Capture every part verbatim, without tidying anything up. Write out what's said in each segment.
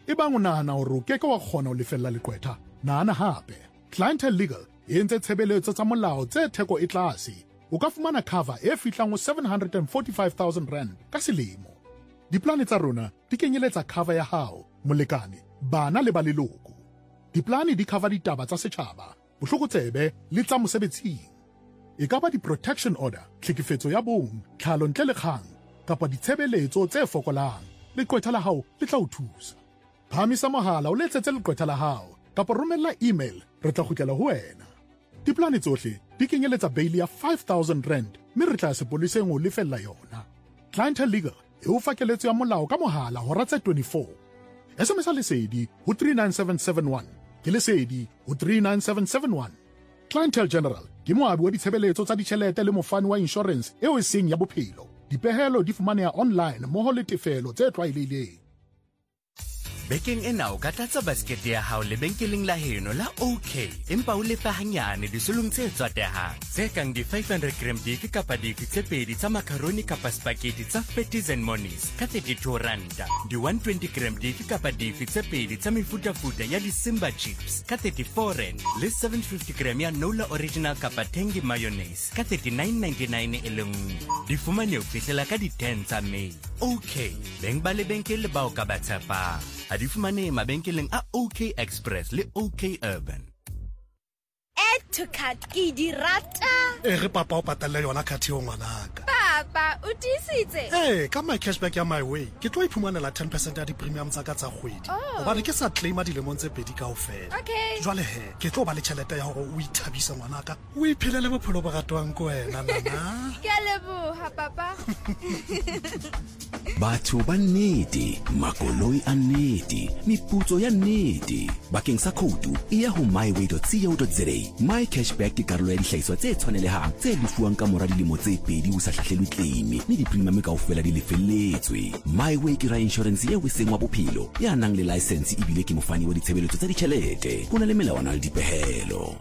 e bang o nahana hore o keke wa kgona ho lefella leqwetha, nahana hape. Clientele Legal e entse tshebeletso tsa molao tse theko e tlase. O ka fumana cover e fihlang ho seven hundred forty-five thousand rand ka selemo. Diplane tsa rona di kenyeletsa cover ya hao, molekane, bana le ba leloko. Diplane di cover ditaba tsa setjhaba, bohlokotsebe le tsa mosebetsing. E ka ba di-protection order, tlhekefetso ya bong, tlhalo ntle le kgang, kapa ditshebeletso tse fokolang. Leqwetha la hao le tla o thusa. Phamisa mohala o letsetse leqwetha la hao, kapa romella email, re tla kgutlela ho wena. Diplane tsohle di kenyeletsa bail ya five thousand rand, mme re tla sepoleseng ho lefella yona. Clientele Legal e o fa keletso ya molao ka mohala hora tse twenty-four. S M S lesedi ho three nine seven seven one, ke lesedi ho three nine seven seven one. Clientele General ke moabi wa ditshebeletso tsa ditjhelete le mofani wa insurance eo e seng ya bophelo. Dipehelo di fumaneha online mmoho le tefelo tse tlwaelehileng. Bekeng ena o ka tlatsa baskete ya hao lebenkeleng la heno la OK, empa o lefa hanyane disolong tse tswatehang tse kang di five hundred gram dife kapa dife tse pedi tsa macaroni kapa spaghetti tsa Fatties and Monies ka thirty-two randa, di one twenty gram dife kapa dife tse pedi tsa mefutafuta ya di Simba chips ka thirty-four rand, le seven fifty gram ya Nola Original kapa Tangy mayonnaise ka thirty-nine ninety-nine e le nngwe. Di fumane ho fihlela ka di ten tsa May. OK, beng ba lebenkele ba o ka ba tshepang. A di fumane mabenkeleng a OK Express le OK Urban. Add to cart ke di rata. Eh re papa o patalla yona khathi o ngwanaka. Papa o tisitse. Eh ka my cashback ya My Way ke tlo iphumanela ten percent ya di premium tsa ka tsa kgwedi. Ba re ke sa claima dilemong tse pedi kaofela. Okay. Jwale he ke tlo ba le tjhelete ya hore o ithabisa ngwanaka. O iphelele bophelo bo ratwang ko wena nana. Ke a leboha papa. Batho ba nnete, makoloi a nnete, meputso ya nnete. Bakeng sa khoutu e ya ho my way dot co dot za. My cashback ke karolo ya dihlahiswa tse tshwanelehang tse lefuwang ka mora dilemo tse pedi ho sa hlahlelwe claim le di-premium kaofela di lefelletswe. My Way ke ra insurance eo e seng wa bophelo ya nang le license ebile ke mofani wa ditshebeletso tsa ditjhelete. Ho na le melawana le dipehelo.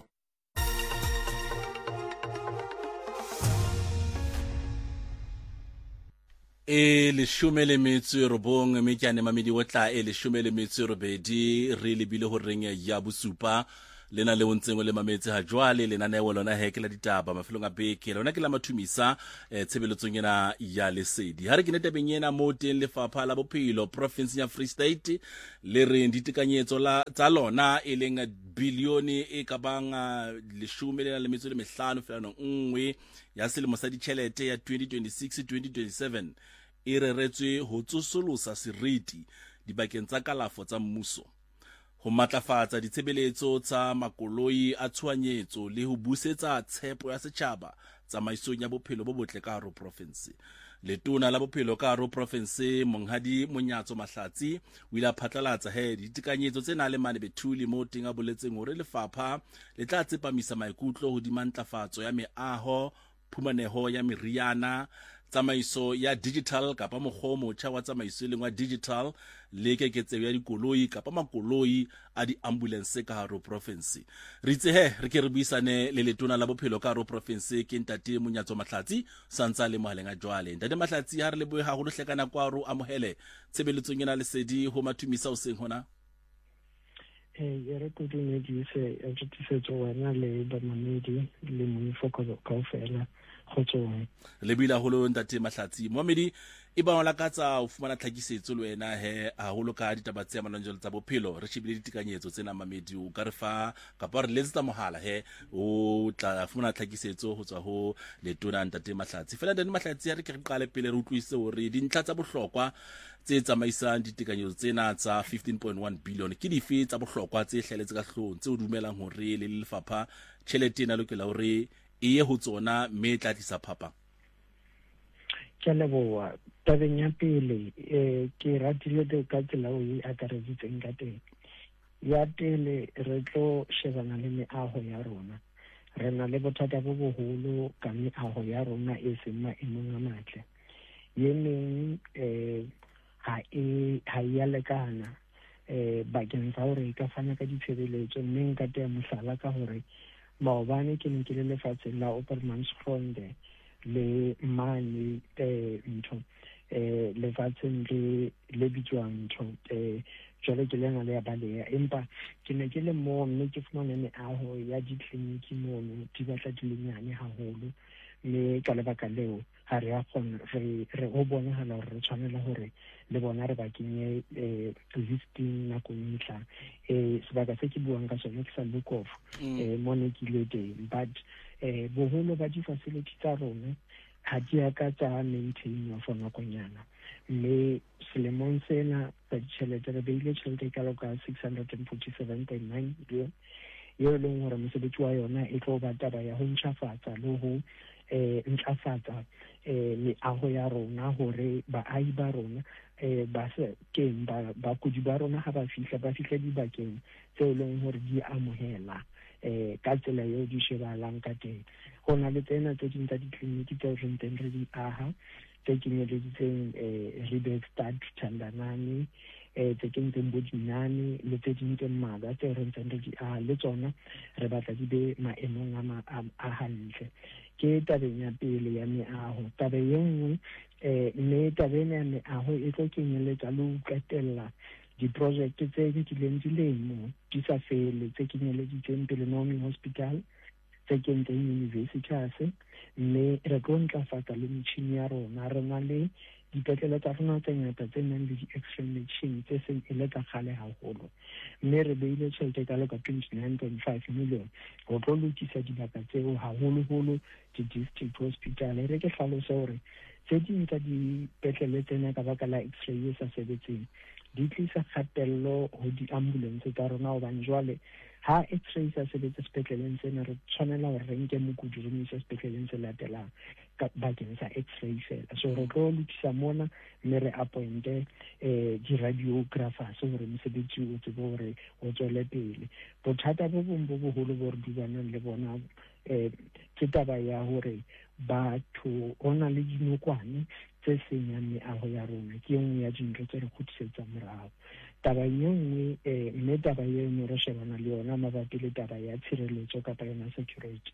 E le shume le metso robong mme ke ane mamedi o tla e le shume le metso robedi re le bile ho reng ya bosupa lena le ontseng le mametse ha jwale lena ne lona he ke la ditaba mafelong a beke lona ke la mathumisa eh, tshebeletsong ena ya lesedi ha re ke netabeng ena mo teng lefapha la bophelo province ya Free State le re ditekanyetso la tsa lona e leng bilione e ka bang leshome le le metso le mehlano fela nngwe ya selemo sa ditjhelete ya twenty twenty-six twenty twenty-seven e reretswe ho tsosolosa seriti dibakeng tsa kalafo tsa mmuso, ho matlafatsa ditshebeletso tsa makoloi a tshohanyetso le ho busetsa tshepo ya setjhaba tsamaisong ya bophelo bo botle ka haro province. Letona la bophelo ka haro province Monghadi Monyatso Mahlatsi o ile a phatlalatsa he ditekanyetso tsena le mane Bethuli mo teng a boletseng hore lefapha le tla tsepamisa maikutlo ho dimantlafatso ya meaho, phumaneho ya meriana, tsamaiso ya digital kapa mokgwa motjha wa tsamaiso leng wa digital le keketseho ya dikoloi kapa makoloi a di-ambulance ka haro province. Re itse he re ke re buisane le letona la bophelo ka haro province ke Ntate Monyatso Mahlatsi santsa le mohaleng a jwale. Ntate Mahlatsi ha re le boe ha ho hlekana kwa ro amohele tshebeletsong ena lesedi ho mathumisa o seng hona. Eh re go dumedise a tshitisetso wena le ba mamedi le moifoko kaofela khotsong le bila holo Ntate Mahlatsi Mohamedi e ba la ka tsa o fumana tlhakisetso le wena he a holo ka ditaba tse manonjelo tsa bophelo re shebile ditekanyetso tsena mamedi o ka re fa kapa re letsetsa mohala he o tla fumana tlhakisetso ho tswa ho letona Ntate Mahlatsi. Fela Ntate Mahlatsi ha re ke re qale pele re utlwise hore dintlha tsa bohlokwa tse tsamaisang ditekanyetso tsena tsa fifteen point one billion ke dife tsa bohlokwa tse hlahetse ka hlong tse o dumelang hore le lefapha tjhelete ena lokela hore e ye ho tsona mme tla tlisa phapa? Ke leboha tabeng ya pele eh ke ratile de ka tsela o e akareditseng ka teng. Ya pele re tlo shebana le meaho ya rona, re na le bothata bo boholo ka meaho ya rona e seng maemong a matle, ye meng eh ha e ha ya lekana eh bakeng sa hore e ka fana ka ditshebeletso, mme nka tea mohlala ka hore maobane ke ne ke le lefatshe la Oppermans Fronde le mane eh ntho eh lefatsheng le le bitswang ntho eh jwale ke lena le ya baleya empa ke ne ke le mo mme ke fumana meaho ya ditleliniki mono di batla di le nyane haholo le ka lebaka leo ha re a kgona re re ho bonahala hore re tshwanela hore le bona re ba kenye eh listing na konitla eh sebaka se ke buang ka sona ke sa look off eh mone ke le teng but eh boholo ba di facility tsa rona ha di a ka tsa maintain of nakonyana mme selemong sena sa ditjhelete re beile tjhelete ka loka six hundred forty-seven point nine million yo leng hore mosebetsi wa yona e tlo ba taba ya ho ntjhafatsa le ho eh ntlafatsa eh meaho ya rona hore baahi ba rona eh ba se keng ba ba kudi ba rona ha ba fihla ba fihla di bakeng tse leng hore di amohela eh ka tsela eo di shebahalang ka teng hona le tsena tse ding tsa ditleliniki tse re nteng re di aha tse kenyeleditseng eh Ribestad Thandanani eh tse kentseng Bodinane le tse ding tse mmalwa tse re nteng re di aha le tsona re batla di be maemong a hantle ke tabeng ya pele ya meaho tabe e nngwe eh mme tabeng ya meaho e tlo kenyeletsa le ho qetella di-project tse dileng dilemo di sa fele tse kenyeleditseng pele Nomi Hospital tse kentseng university mme re tlo ntlafatsa le metjhini ya rona re na le dipetlele tsa rona tse ngata tse nang le di-x-ray machine tse seng e le ka kgale haholo mme re beile tjhelete ka loka twenty-nine point five million ho tlo lokisa dibaka tseo haholoholo di-district hospital re ke hlalosa hore tse ding tsa dipetlele tsena ka baka la x-ray e sa sebetseng di tlisa kgatello ho di-ambulance tsa rona hobane jwale ha x-ray sa sebetsa sepetleleng sena re tshwanela hore re nke mokudi re mo ise sepetleleng se latelang ka bakeng sa x-ray fela so re tlo lokisa mona mme re appointe eh di-radiographers hore mosebetsi o tsebe hore o tswele pele bothata bo bong bo boholo bo re dubanang le bona eh ke taba ya hore batho ona le dinokwane tse senyang meaho ya rona ke nngwe ya dintho tse re kgutlisetsa morao taba e nngwe eh mme taba eno re shebana le yona mabapi le taba ya tshireletso kapa yona security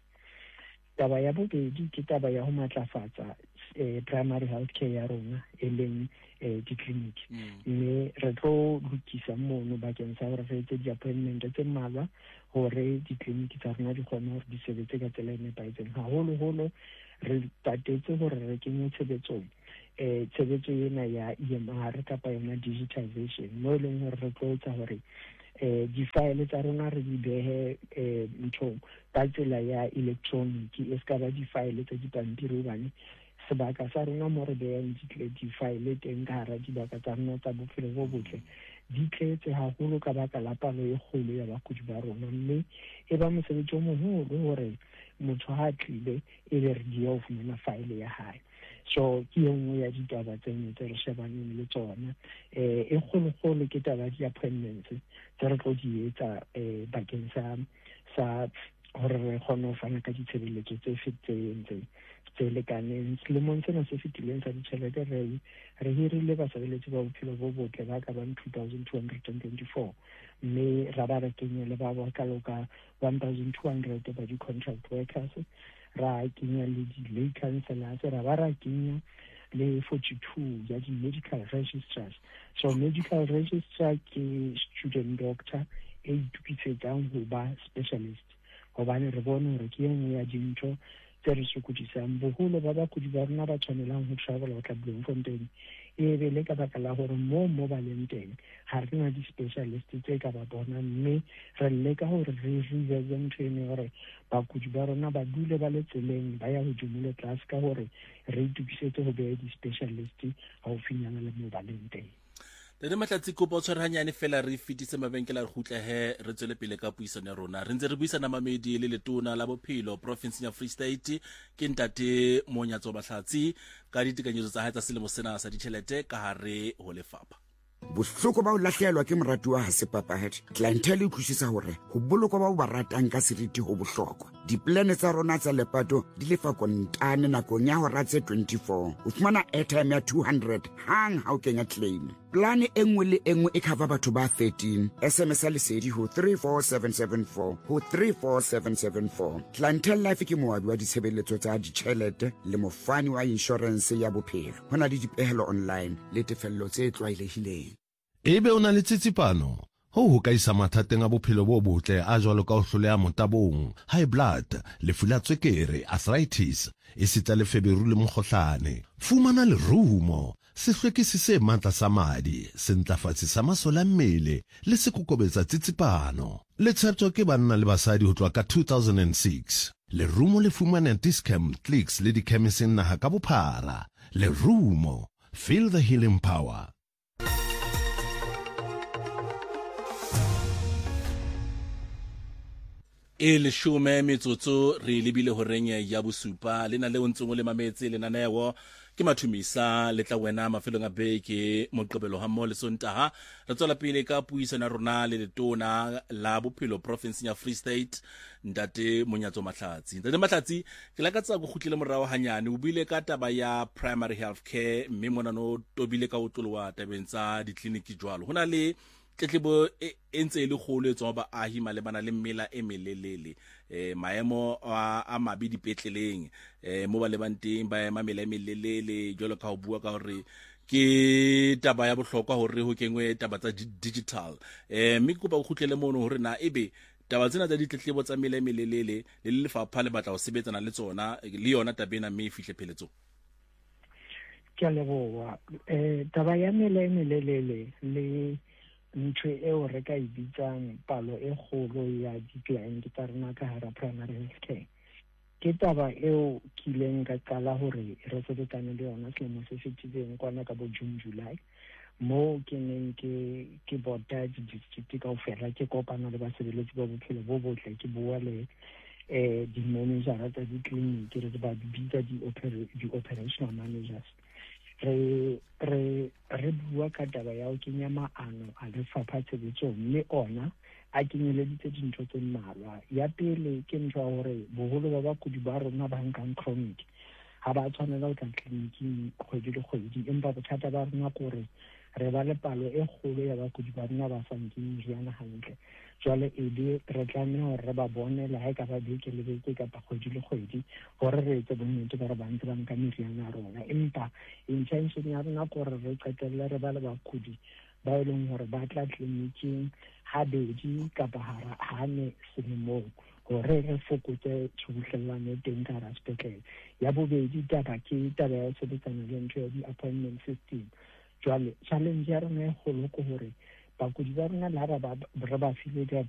taba ya bobedi ke taba ya ho matlafatsa eh primary health care ya rona e leng eh ditleliniki mme re tlo lokisa mono bakeng sa hore re etse di-appointment tse mmalwa hore ditleliniki tsa rona di kgone hore di sebetse ka tsela e nepahetseng haholoholo re tatetse hore re kenye tshebetsong eh tshebetso ena ya E M R kapa yona digitization mo leng hore re tlo etsa hore eh di-file tsa rona re di behe eh ntho ka tsela ya electronic e ska ba di-file tsa dipampiri hobane sebaka sa rona mo re behang di-file teng ka hara dibaka tsa rona tsa bophelo bo botle di tletse haholo ka baka la palo e kgolo ya bakudi ba rona mme e ba mosebetsi o moholo hore motho ha tlile e be re di ya ho fumana file ya hae so ke nngwe ya ditaba tseno tse re shebaneng le tsona eh e kgolo-kgolo ke taba ya di-appointments tse re tlo di etsa eh bakeng sa sa hore re kgone ho fana ka ditshebeletso tse fetseng tse lekaneng selemong sena se fetileng sa ditjhelete re re hirile basebeletsi ba bophelo bo botle ba ka bang two thousand two hundred twenty-four mme ra ba re kenya le ba ba ka loka one thousand two hundred ba di-contract workers ra kenya le di-lay counsellors ra ba ra kenya le forty-two ya di-medical registrars so medical registrar ke student doctor e itukisetsang ho ba specialist hobane re bone hore ke nngwe ya dintho tse re sokodisang boholo ba bakudi ba rona ba tshwanelang ho travel ho tla Bloemfontein e be le ka baka la hore mo mo ba leng teng ha re na di-specialist tse ka ba bona mme re leka hore re reserve ntho eno hore bakudi ba rona ba dule ba le tseleng ba ya hodimo le tlase ka hore re itukisetse ho beha di-specialist haufinyana le mo ba leng teng Tene matlatsi kopa o tshware hanyane fela re fitise mabenkele a re khutle he re tswele pele ka puisano ya rona re ntse re buisana mamedi le letona la bophelo province ya Free State ke ntate Monyatso Bahlatsi ka ditekanyetso tsa hae tsa selemo sena sa ditjhelete ka hare ho lefapha bohloko ba o lahlehelwa ke moratuwa ha se papahead clientele e utlwisisa hore ho bolokwa ba o ba ratang ka seriti ho bohlokwa diplane tsa rona tsa lepato di lefa kontane nakong ya hora tse twenty-four o fumana airtime ya two hundred hang ha o kenya claim plane e nngwe le e nngwe e cover batho ba thirteen. S M S a lesedi ho three four seven seven four ho three four seven seven four. Clientele Life ke moabi wa ditshebeletso tsa ditjhelete le mofani wa insurance ya bophelo. Ho na le dipehelo online le tefello tse tlwaelehileng. Ebe o na le tsitsipano ho ho ka isa mathateng a bophelo bo botle a jwalo ka ho hloleha motabong, high blood, lefu la tswekere, arthritis, esita le feberu le mokgohlane. Fumana lerumo, sehlwekisi se matla sa madi, se ntlafatsi sa masole a mmele le se kokobetsa tsitsipano. Le tsheptso ke banna le basadi ho tloha ka two thousand six. Lerumo le fumana Discam, Clicks le dikhemiseng naha ka bophara. Lerumo, feel the healing power. e lesome metsotso re lebile ho reng ya bosupa le na le ntsong le mametse le naneo ke mathumisa le tla wena mafelong a beke moqebelo ha mo le sontaha re tswela pele ka puisana rona le letona la bophelo province ya Free State ntate Monyatso Mahlatsi. Ntate Mahlatsi ke la ka tsa go khutlile morao hanyane o bile ka taba ya primary health care mme mona no tobile ka utlowa tabeng tsa ditliniki jwalo hona le tletlebo e ntse le kholo e tswa ba ahi malebana le mmela e melelele eh maemo a mabi dipetleleng eh mo ba lebanteng ba ema mela e melelele jolo ka ho bua ka hore ke taba ya bohlokwa hore ho kengwe taba tsa digital eh mme kopa go khutlele mono hore na ebe taba tsena tsa ditletlebo tsa mela e melelele le le lefapha le batla ho sebetsana le tsona le yona tabena mme e fihle pheletso. Ke a leboha eh taba ya mela e melelele le ntho eo re ka e bitsang palo e kgolo ya di-client tsa rona ka hara primary health care ke taba eo ke ileng ka qala hore re sebetsane le yona selemo se fetileng kwana ka bo June July mo ke neng ke ke bota di-district kaofela ke kopana le basebeletsi ba bophelo bo botle ke bua le eh di-manager tsa di-clinic re ba bitsa di-operational managers re re re bua ka taba ya o kenya maano a lefapha tshebetsong mme ona a kenyeleditse dintho tse mmalwa. Ya pele ke ntho ya hore boholo ba bakudi ba rona ba nkang chronic ha ba tshwanela ho tla tleliniking kgwedi le kgwedi empa bothata ba rona ke hore re ba le palo e kgolo ya bakudi ba rona ba sa nkeng meriana hantle jwale e be re tlameha hore re ba bone le ha e ka ba beke le beke kapa kgwedi le kgwedi hore re etse bonnete ba re ba ntse ba nka meriana ya rona empa intention ya rona ke hore re qetelle re ba le bakudi ba e leng hore ba tla tleliniking habedi kapa hane selemong hore re fokotse tshubuhlellano teng ka hara sepetlele. Ya bobedi taba ke taba ya sebetsana le ntho ya di-appointment system jwale challenge ya rona e kgolo ke hore bakudi ba rona la ba re ba file